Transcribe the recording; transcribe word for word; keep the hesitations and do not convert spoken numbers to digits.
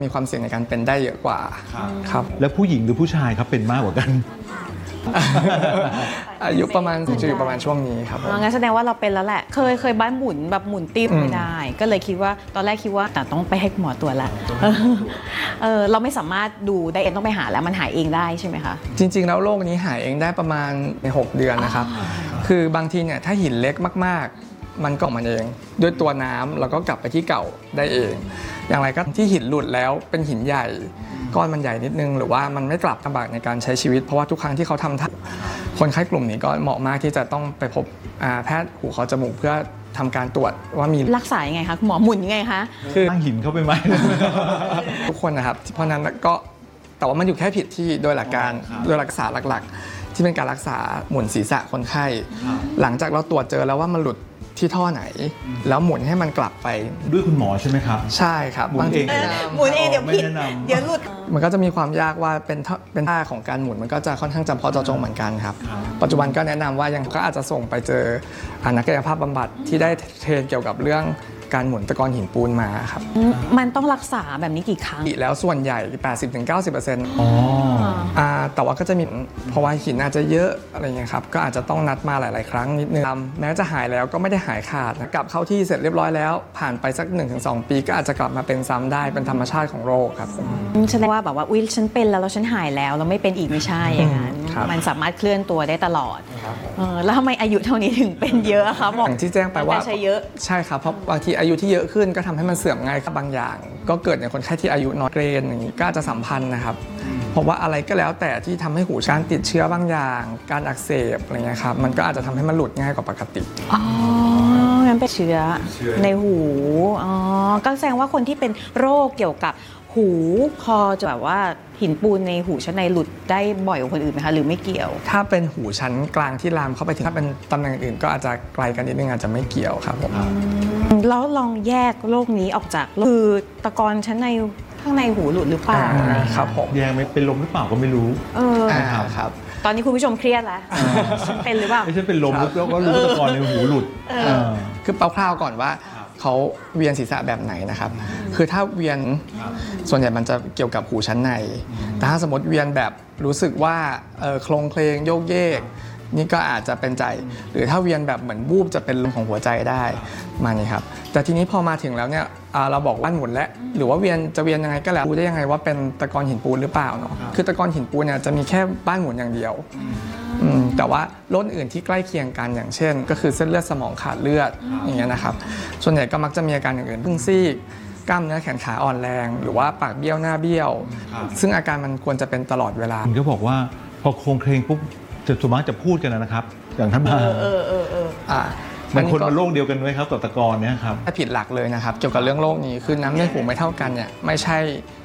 มีความเสี่ยงในการเป็นได้เยอะกว่าครับแล้วผู้หญิงหรือผู้ชายครับเป็นมากกว่ากันอายุประมาณจะอยู่ประมาณช่วงนี้ครับงั้นแสดงว่าเราเป็นแล้วแหละ เคยเคยบ้านหมุนแบบหมุนติ้วไม่ได้ ก็เลยคิดว่าตอนแรกคิดว่าแต่ต้องไปให้หมอตรวจละเออเราไม่สามารถดูได้เองต้องไปหาแล้วมันหายเองได้ใช่ไหมคะจริงๆแล้วโรคนี้หายเองได้ประมาณในหกเดือนนะครับคือบางทีเนี่ยถ้าหินเล็กมากๆมันก็ออกมาเองด้วยตัวน้ำแล้วก็กลับไปที่เก่าได้เอง อย่างไรก็ที่หินหลุดแล้วเป็นหินใหญ่ก้อนมันใหญ่นิดนึงหรือว่ามันไม่กลับลำบากในการใช้ชีวิตเพราะว่าทุกครั้งที่เขาทำทับคนไข้กลุ่มนี้ก็เหมาะมากที่จะต้องไปพบแพทย์หูคอจมูกเพื่อทำการตรวจว่ามีรักษายังไงคะหมอหมุนยังไงคะคือตั้งหินเข้าไปไหมทุกคนนะครับเพราะนั้นก็แต่ว่ามันอยู่แค่ผิดที่โดยหลักการโดยรักษาหลักๆที่เป็นการรักษาหมุนศีรษะคนไข้หลังจากเราตรวจเจอแล้วว่ามันหลุดที่ท่อไหนแล้วหมุนให้มันกลับไปด้วยคุณหมอใช่ไหมครับใช่ครับหมุนเองหมุนเองเดี๋ยวผิดเดี๋ยวหลุดมันก็จะมีความยากว่าเป็นเป็นท่าของการหมุนมันก็จะค่อนข้างจำเพาะเจาะจงเหมือนกันครับปัจจุบันก็แนะนำว่ายังก็อาจจะส่งไปเจอนักกายภาพบำบัดที่ได้เทรนเกี่ยวกับเรื่องการหมุนตะกอนหินปูนมาครับมันต้องรักษาแบบนี้กี่ครั้งแล้วส่วนใหญ่ แปดสิบถึงเก้าสิบเปอร์เซ็นต์อ๋ออ่าแต่ว่าก็จะมีเพราะว่าหินอาจจะเยอะอะไรเงี้ยครับก็อาจจะต้องนัดมาหลายๆครั้งนิดนึงแม้จะหายแล้วก็ไม่ได้หายขาดกลับเข้าที่เสร็จเรียบร้อยแล้วผ่านไปสัก หนึ่งถึงสอง ปีก็อาจจะกลับมาเป็นซ้ำได้เป็นธรรมชาติของโรคครับแสดงว่าแบบว่าอุ๊ยฉันเป็นแล้วแล้วฉันหายแล้วแล้วไม่เป็นอีกไม่ใช่อย่างนั้นมันสามารถเคลื่อนตัวได้ตลอดแล้วทำไมอายุเท่านี้ถึงเป็นเยอะคะอย่างที่แจ้งไปว่าใช้เยอะใช่ครับเพราะบางทีอายุที่เยอะขึ้นก็ทำให้มันเสื่อมง่ายบางอย่างก็เกิดในคนไข้ที่อายุน้อยเกรนอย่างนี้ก็อาจจะสัมพันธ์นะครับเพราะว่าอะไรก็แล้วแต่ที่ทำให้หูการติดเชื้อบางอย่างการอักเสบอะไรเงี้ยครับมันก็อาจจะทำให้มันหลุดง่ายกว่าปกติอ๋องั้นเป็นเชื้อในหูอ๋อก็แสดงว่าคนที่เป็นโรคเกี่ยวกับหูคอจะแบบว่าหินปูนในหูชั้นในหลุดได้บ่อยกว่าคนอื่นไหมคะหรือไม่เกี่ยวถ้าเป็นหูชั้นกลางที่ลามเข้าไปถึงถ้าเป็นตำแหน่งอื่นก็อาจจะไกลกันนิดนึงอาจจะไม่เกี่ยวครับผมแล้วลองแยกโรคนี้ออกจากคือตะกอนชั้นในข้างในหูหลุดหรือเปล่าครับผมแยกไม่เป็นลมหรือเปล่าก็ไม่รู้เออครับตอนนี้คุณผู้ชมเครียดแล้วฉันเป็นหรือเปล่าไม่ใช่เป็นลมแล้วก็รู้ตะกอนในหูหลุดคือคร่าวๆก่อนว่าเขาเวียนศีรษะแบบไหนนะครับคือถ้าเวียนส่วนใหญ่มันจะเกี่ยวกับหูชั้นในแต่ถ้าสมมติเวียนแบบรู้สึกว่าโครงเพลงโยกเยกนี่ก็อาจจะเป็นใจหรือถ้าเวียนแบบเหมือนบูบจะเป็นลมของหัวใจได้มานี่ครับแต่ทีนี้พอมาถึงแล้วเนี่ยเราบอกว่าหมุนแล้วหรือว่าเวียนจะเวียนยังไงก็แล้วรู้ได้ยังไงว่าเป็นตะกอนหินปูนหรือเปล่าเนาะคือตะกอนหินปูนเนี่ยจะมีแค่บ้านหมุนอย่างเดียวแต่ว่าโรคอื่นที่ใกล้เคียงกันอย่างเช่นก็คือเส้นเลือดสมองขาดเลือดอย่างเงี้ยนะครับส่วนใหญ่ก็มักจะมีอาการอย่างอื่นพึ่งซีกกล้ามเนื้อแขนขาอ่อนแรงหรือว่าปากเบี้ยวหน้าเบี้ยวซึ่งอาการมันควรจะเป็นตลอดเวลาก็บอกว่าพอโครงเคลงปุ๊บจะส่วนมากจะพูดกันนะครับอย่างท่านมาเออเออเออเอออ่ามันคนมันโรคเดียวกันไหมครับกับตะกอนเนี่ยครับถ้าผิดหลักเลยนะครับเกี่ยวกับเรื่องโรคนี้คือน้ำในหูไม่เท่ากันเนี่ยไม่ใช่